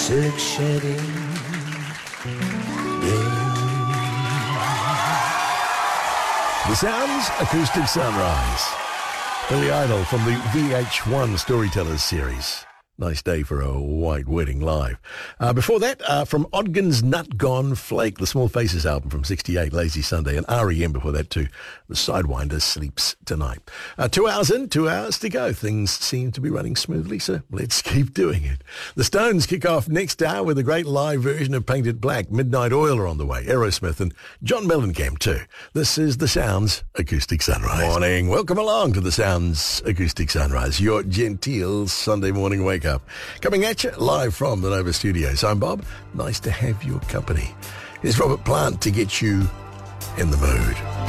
silk shedding The Sounds Acoustic Sunrise. Billy Idol from the VH1 Storytellers series. Nice day for a white wedding live. Before that, from Ogden's Nut Gone Flake, the Small Faces album from 68, Lazy Sunday, and R.E.M. before that too, the Sidewinder Sleeps Tonight. 2 hours in, 2 hours to go. Things seem to be running smoothly, so let's keep doing it. The Stones kick off next hour with a great live version of Painted Black. Midnight Oil are on the way, Aerosmith and John Mellencamp too. This is The Sounds Acoustic Sunrise. Morning. Welcome along to The Sounds Acoustic Sunrise, your genteel Sunday morning wake up. Coming at you live from the Nova Studios. I'm Bob. Nice to have your company. Here's Robert Plant to get you in the mood.